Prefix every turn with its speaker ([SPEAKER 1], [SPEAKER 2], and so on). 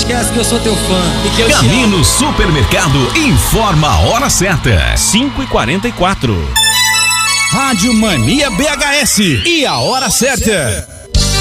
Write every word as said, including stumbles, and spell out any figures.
[SPEAKER 1] esquece que eu sou teu fã e que eu
[SPEAKER 2] Camino Supermercado informa a hora certa.
[SPEAKER 3] cinco e quarenta e quatro.
[SPEAKER 2] Rádio Mania B H S e a hora certa.